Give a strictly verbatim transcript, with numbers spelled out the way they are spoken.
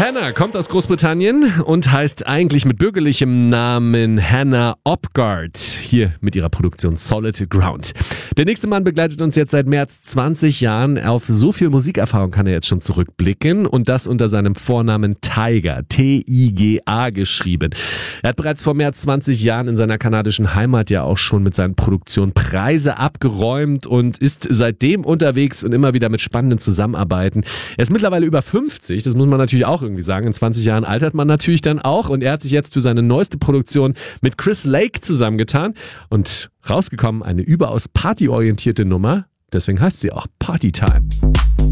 Hannah kommt aus Großbritannien und heißt eigentlich mit bürgerlichem Namen Hannah Opgard. Hier mit ihrer Produktion Solid Ground. Der nächste Mann begleitet uns jetzt seit mehr als zwanzig Jahren. Auf so viel Musikerfahrung kann er jetzt schon zurückblicken und das unter seinem Vornamen Tiger, T I G A geschrieben. Er hat bereits vor mehr als zwanzig Jahren in seiner kanadischen Heimat ja auch schon mit seinen Produktionen Preise abgeräumt und ist seitdem unterwegs und immer wieder mit spannenden Zusammenarbeiten. Er ist mittlerweile über fünfzig, das muss man natürlich auch irgendwie sagen. In zwanzig Jahren altert man natürlich dann auch und er hat sich jetzt für seine neueste Produktion mit Chris Lake zusammengetan und rausgekommen eine überaus partyorientierte Nummer. Deswegen heißt sie auch Party Time.